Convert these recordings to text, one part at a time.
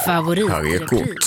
Favoritrepris.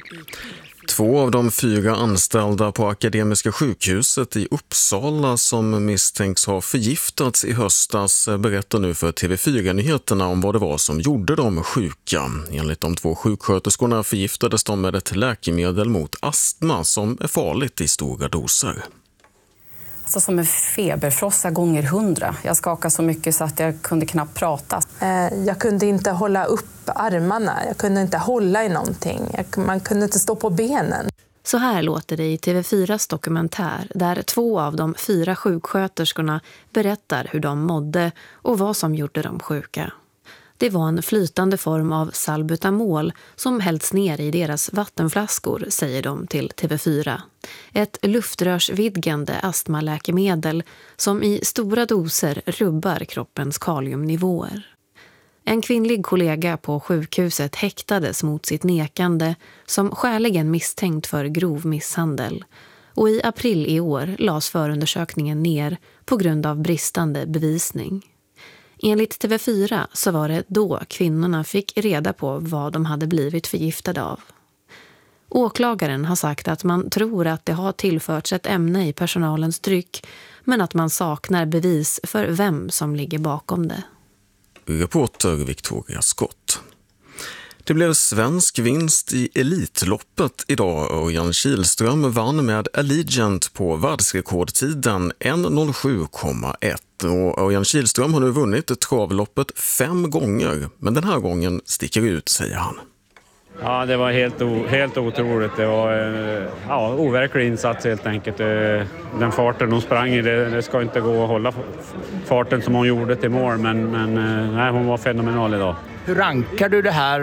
2 av de 4 anställda på Akademiska sjukhuset i Uppsala som misstänks ha förgiftats i höstas berättar nu för TV4-nyheterna om vad det var som gjorde dem sjuka. Enligt de 2 sjuksköterskorna förgiftades de med ett läkemedel mot astma som är farligt i stora doser. Alltså som en feberfrossa gånger 100. Jag skakade så mycket så att jag kunde knappt prata. Jag kunde inte hålla upp armarna. Jag kunde inte hålla i någonting. Man kunde inte stå på benen. Så här låter det i TV4s dokumentär där 2 av de 4 sjuksköterskorna berättar hur de mådde och vad som gjorde dem sjuka. Det var en flytande form av salbutamol som hällts ner i deras vattenflaskor, säger de till TV4. Ett luftrörsvidgande astmaläkemedel som i stora doser rubbar kroppens kaliumnivåer. En kvinnlig kollega på sjukhuset häktades mot sitt nekande som skäligen misstänkt för grov misshandel. Och i april i år lades förundersökningen ner på grund av bristande bevisning. Enligt TV4 så var det då kvinnorna fick reda på vad de hade blivit förgiftade av. Åklagaren har sagt att man tror att det har tillförts ett ämne i personalens dryck, men att man saknar bevis för vem som ligger bakom det. Reporter Victoria Skott. Det blev svensk vinst i Elitloppet idag. Örjan Kihlström vann med Allegiant på världsrekordtiden 1:07,1. Och Örjan Kihlström har nu vunnit travloppet 5 gånger, men den här gången sticker ut, säger han. Ja, det var helt otroligt. Det var en overklig insats helt enkelt. Den farten hon sprang i, det ska inte gå att hålla farten som hon gjorde till mål, men nej, hon var fenomenal idag. Hur rankar du det här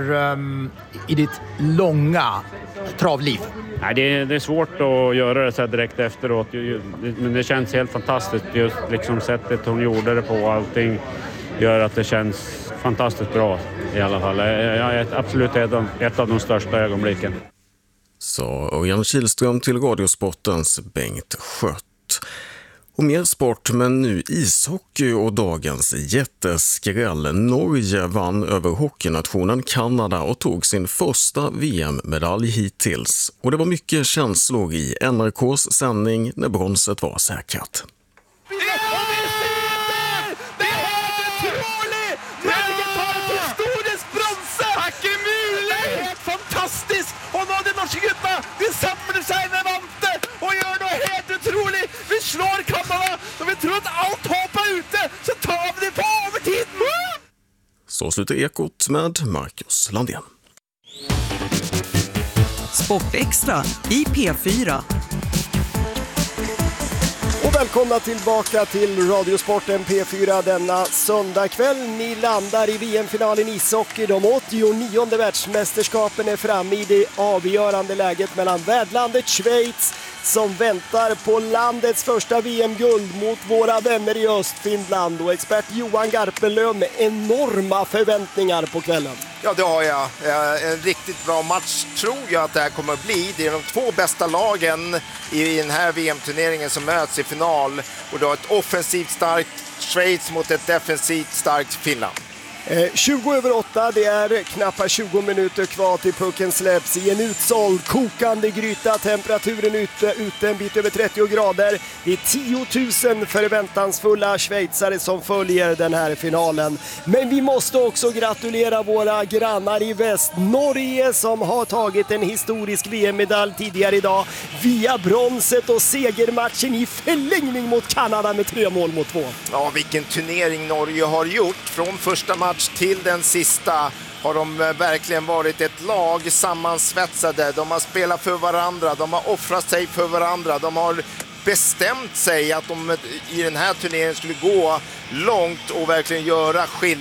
i ditt långa travliv? Nej, det är svårt att göra det så här direkt efteråt, men det känns helt fantastiskt. Just liksom sättet hon gjorde det på, allting gör att det känns fantastiskt bra i alla fall. Jag är absolut ett av de största ögonblicken. Så Örjan Kihlström till Radiosportens Bengt Skött. Och mer sport, men nu ishockey och dagens jätteskräll. Norge vann över hockeynationen Kanada och tog sin första VM-medalj hittills. Och det var mycket känslor i NRKs sändning när bronset var säkrat. Vi samlar sig med vante och gör något helt otroligt. Vi slår Kanada och vi tror att allt hopp är ute, så tar vi det på övertid. Så slutar Ekot med Marcus Landén. Sportextra i P4. Och välkomna tillbaka till Radiosporten P4 denna söndagkväll. Ni landar i VM-finalen ishockey. De 89:e världsmästerskapen är framme i det avgörande läget mellan värdlandet Schweiz som väntar på landets första VM-guld mot våra vänner i Östfinland, och expert Johan Garpenlöv med enorma förväntningar på kvällen. Ja, det har jag. En riktigt bra match tror jag att det här kommer att bli. Det är de 2 bästa lagen i den här VM-turneringen som möts i final. Och du har ett offensivt starkt Schweiz mot ett defensivt starkt Finland. 20:08, det är knappt 20 minuter kvar till pucken släpps i en utsåld kokande gryta. Temperaturen ute en bit över 30 grader. Det är 10 000 förväntansfulla schweizare som följer den här finalen. Men vi måste också gratulera våra grannar i väst, Norge, som har tagit en historisk VM-medalj tidigare idag via bronset och segermatchen i förlängning mot Kanada med 3-2. Ja, vilken turnering Norge har gjort. Från första match till den sista har de verkligen varit ett lag sammansvetsade. De har spelat för varandra, de har offrat sig för varandra. De har bestämt sig att de i den här turneringen skulle gå långt och verkligen göra skillnad.